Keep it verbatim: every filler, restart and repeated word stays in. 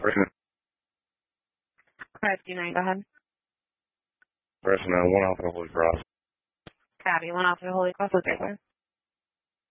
Personnel, five two nine, go ahead. personnel, one off of the Holy Cross. Copy, one off of the Holy Cross, what's your